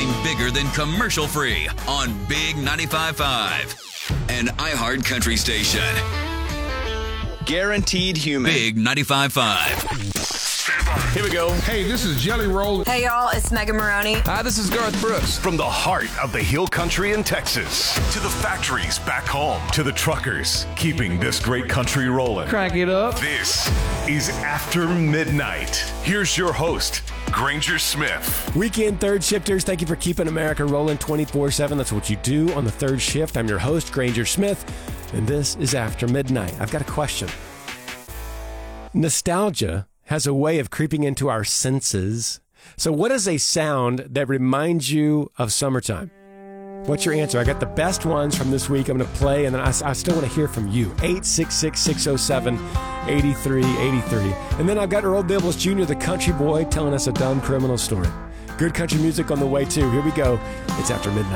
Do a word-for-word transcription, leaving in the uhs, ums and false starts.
nothing bigger than commercial free on Big ninety-five point five, an iHeart country station. Guaranteed human. Big ninety-five point five. Here we go. Hey, this is Jelly Roll. Hey, y'all, it's Megan Maroney. Hi, this is Garth Brooks. From the heart of the Hill Country in Texas to the factories back home to the truckers keeping this great country rolling. Crank it up. This is After Midnight. Here's your host, Granger Smith. Weekend third shifters, thank you for keeping America rolling twenty-four seven. That's what you do on the third shift. I'm your host, Granger Smith, and this is After Midnight. I've got a question. Nostalgia has a way of creeping into our senses. So what is a sound that reminds you of summertime? What's your answer? I got the best ones from this week I'm going to play, and then I, I still want to hear from you. eight six six, six oh seven, eight three eight three. And then I've got Earl Dibbles Junior, the country boy, telling us a dumb criminal story. Good country music on the way, too. Here we go. It's After Midnight.